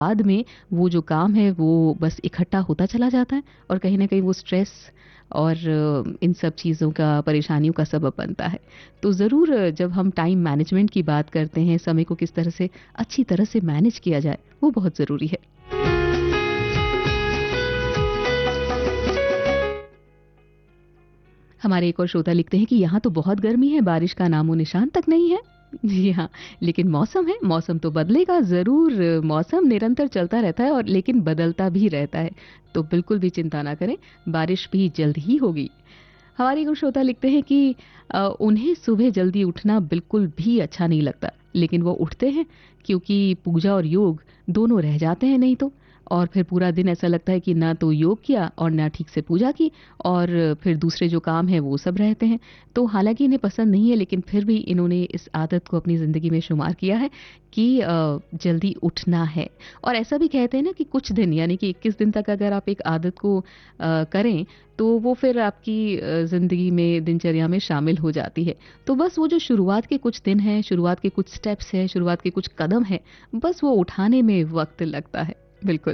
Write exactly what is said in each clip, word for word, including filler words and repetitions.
बाद में वो जो काम है वो बस इकट्ठा होता चला जाता है और कहीं न कहीं वो स्ट्रेस और अ, इन सब चीज़ों का, परेशानियों का सबब बनता है। तो ज़रूर अ, जब हम टाइम मैनेजमेंट की बात करते हैं, समय को किस तरह से अच्छी तरह से मैनेज किया जाए, वो बहुत ज़रूरी है। हमारे एक और श्रोता लिखते हैं कि यहाँ तो बहुत गर्मी है, बारिश का नामो निशान तक नहीं है। जी हाँ, लेकिन मौसम है, मौसम तो बदलेगा ज़रूर, मौसम निरंतर चलता रहता है और लेकिन बदलता भी रहता है। तो बिल्कुल भी चिंता ना करें, बारिश भी जल्द ही होगी। हमारे एक श्रोता लिखते हैं कि अ, उन्हें सुबह जल्दी उठना बिल्कुल भी अच्छा नहीं लगता, लेकिन वो उठते हैं क्योंकि पूजा और योग दोनों रह जाते हैं नहीं तो। और फिर पूरा दिन ऐसा लगता है कि ना तो योग किया और ना ठीक से पूजा की, और फिर दूसरे जो काम है वो सब रहते हैं। तो हालांकि इन्हें पसंद नहीं है, लेकिन फिर भी इन्होंने इस आदत को अपनी ज़िंदगी में शुमार किया है कि अ, जल्दी उठना है। और ऐसा भी कहते हैं ना कि कुछ दिन, यानी कि इक्कीस दिन तक अगर आप एक आदत को अ, करें तो वो फिर आपकी अ, ज़िंदगी में, दिनचर्या में शामिल हो जाती है। तो बस वो जो शुरुआत के कुछ दिन हैं, शुरुआत के कुछ स्टेप्स हैं, शुरुआत के कुछ कदम हैं, बस वो उठाने में वक़्त लगता है। बिल्कुल।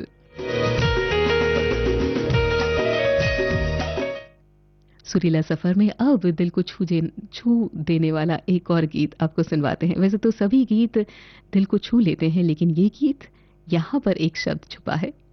सुरीला सफ़र में अब दिल को छू जे छू देने वाला एक और गीत आपको सुनवाते हैं। वैसे तो सभी गीत दिल को छू लेते हैं, लेकिन ये गीत, यहाँ पर एक शब्द छुपा है।